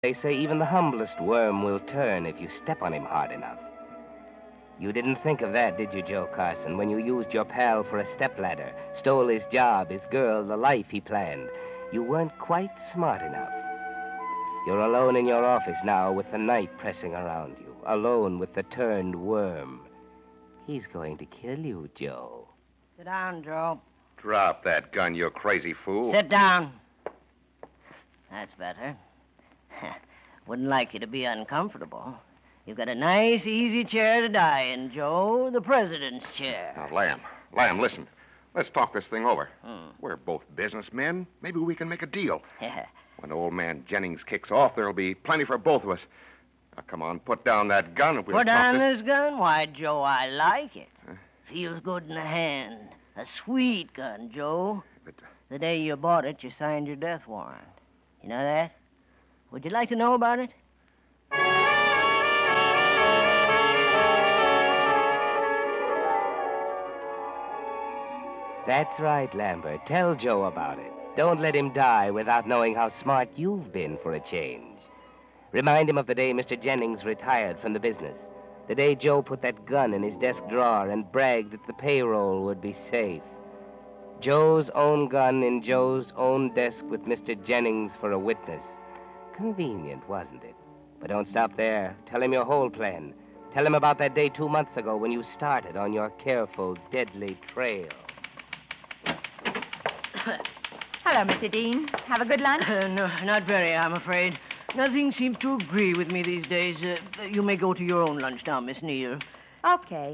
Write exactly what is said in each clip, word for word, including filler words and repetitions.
They say even the humblest worm will turn if you step on him hard enough. You didn't think of that, did you, Joe Carson, when you used your pal for a stepladder, stole his job, his girl, the life he planned? You weren't quite smart enough. You're alone in your office now with the night pressing around you, alone with the turned worm. He's going to kill you, Joe. Sit down, Joe. Drop that gun, you crazy fool. Sit down. That's better. Wouldn't like you to be uncomfortable. You've got a nice, easy chair to die in, Joe. The president's chair. Now, Lamb, Lamb, listen. Let's talk this thing over. Hmm. We're both businessmen. Maybe we can make a deal. Yeah. When old man Jennings kicks off, there'll be plenty for both of us. Now, come on, put down that gun and we'll Put talk down this... this gun? Why, Joe, I like it. Huh? Feels good in the hand. A sweet gun, Joe. But, The day you bought it, you signed your death warrant. You know that? Would you like to know about it? That's right, Lambert. Tell Joe about it. Don't let him die without knowing how smart you've been for a change. Remind him of the day Mister Jennings retired from the business. The day Joe put that gun in his desk drawer and bragged that the payroll would be safe. Joe's own gun in Joe's own desk with Mister Jennings for a witness. Convenient, wasn't it? But don't stop there. Tell him your whole plan. Tell him about that day two months ago when you started on your careful, deadly trail. Hello, Mister Dean. Have a good lunch? Uh, no, not very, I'm afraid. Nothing seems to agree with me these days. Uh, you may go to your own lunch now, Miss Neal. Okay.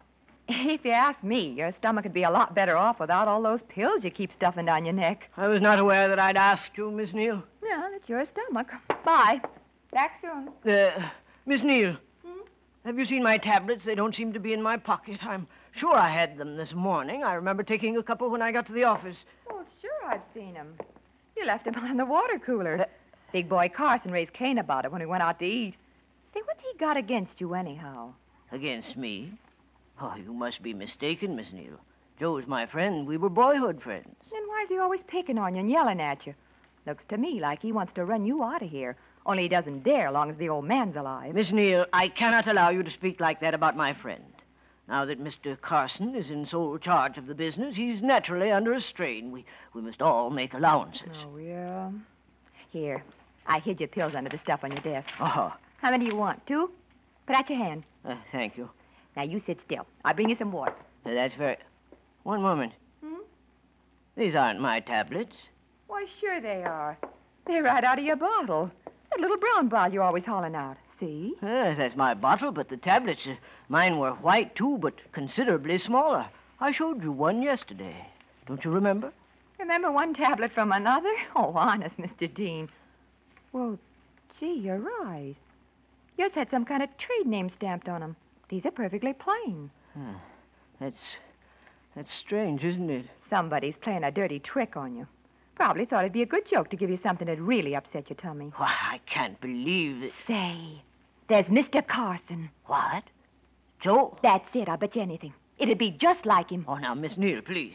If you ask me, your stomach would be a lot better off without all those pills you keep stuffing down your neck. I was not aware that I'd asked you, Miss Neal. Yeah, it's your stomach. Bye. Back soon. Uh, Miss Neal, Hmm? have you seen my tablets? They don't seem to be in my pocket. I'm sure I had them this morning. I remember taking a couple when I got to the office. Oh, sure, I've seen them. You left them on in the water cooler. Uh, Big boy Carson raised Cain about it when we went out to eat. Say, what's he got against you anyhow? Against me? Oh, you must be mistaken, Miss Neal. Joe's my friend. We were boyhood friends. Then why is he always picking on you and yelling at you? Looks to me like he wants to run you out of here. Only he doesn't dare long as the old man's alive. Miss Neal, I cannot allow you to speak like that about my friend. Now that Mister Carson is in sole charge of the business, he's naturally under a strain. We we must all make allowances. Oh, yeah. Here, I hid your pills under the stuff on your desk. Oh, How many do you want? Two? Put out your hand. uh, thank you. Now, you sit still. I'll bring you some water. Uh, that's very... One moment. Hmm? These aren't my tablets. Why, sure they are. They're right out of your bottle. That little brown bottle you're always hauling out. See? Yes, that's my bottle, but the tablets, uh, mine were white, too, but considerably smaller. I showed you one yesterday. Don't you remember? Remember one tablet from another? Oh, honest, Mister Dean. Well, gee, you're right. Yours had some kind of trade name stamped on them. These are perfectly plain. Huh. That's... That's strange, isn't it? Somebody's playing a dirty trick on you. Probably thought it'd be a good joke to give you something that'd really upset your tummy. Why, I can't believe it. Say, there's Mister Carson. What? Joe? That's it. I'll bet you anything. It'd be just like him. Oh, now, Miss Neal, please.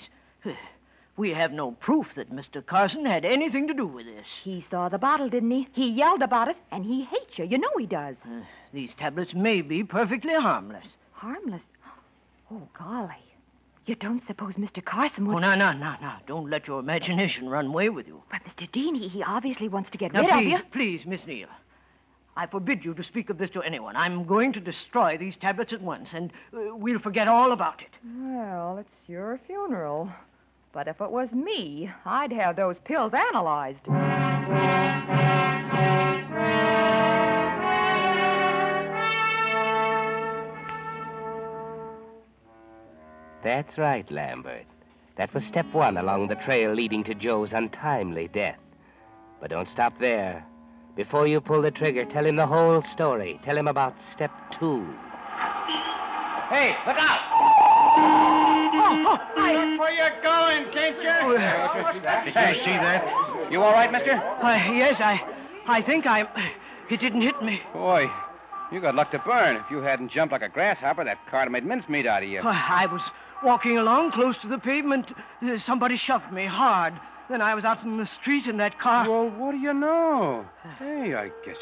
We have no proof that Mister Carson had anything to do with this. He saw the bottle, didn't he? He yelled about it, and he hates you. You know he does. Uh, these tablets may be perfectly harmless. Harmless? Oh, golly. You don't suppose Mister Carson would... Oh, no, no, no, no. Don't let your imagination run away with you. But, Mister Dean, he, he obviously wants to get Now, rid please, of you. please, Miss Neal. I forbid you to speak of this to anyone. I'm going to destroy these tablets at once, and uh, we'll forget all about it. Well, it's your funeral. But if it was me, I'd have those pills analyzed. That's right, Lambert. That was step one along the trail leading to Joe's untimely death. But don't stop there. Before you pull the trigger, tell him the whole story. Tell him about step two. Hey, look out! Oh, oh, I... Look where you're going, can't you? Oh, yeah. Did you see that? You all right, mister? Uh, yes, I... I think I... It didn't hit me. Boy, you got luck to burn. If you hadn't jumped like a grasshopper, that car made mincemeat out of you. Uh, I was walking along close to the pavement. Uh, somebody shoved me hard. Then I was out in the street in that car. Well, what do you know? Hey, I guess